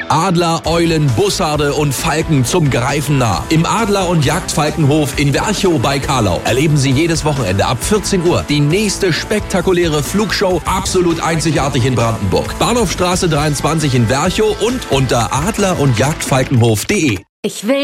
Adler, Eulen, Bussarde und Falken zum Greifen nah. Im Adler- und Jagdfalkenhof in Werchow bei Karlau erleben Sie jedes Wochenende ab 14 Uhr die nächste spektakuläre Flugshow, absolut einzigartig in Brandenburg. Bahnhofstraße 23 in Werchow und unter adler- und jagdfalkenhof.de. Ich will